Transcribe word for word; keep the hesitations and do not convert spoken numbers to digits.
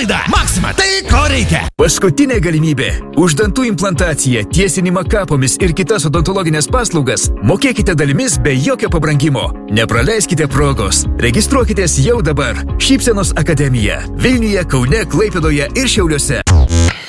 nuolaida. Maxima, tai ko reikia. Paskutinė galimybė. Už dantų implantaciją, tiesinimą kapomis ir kitas odontologinės paslaugas mokėkite dalimis be jokio pabrangimo. Nepraleiskite progos. Registruokitės jau dabar. Šypsenos akademija. Vilniuje, Kaune, Klaipėdoje ir Šiauliuose.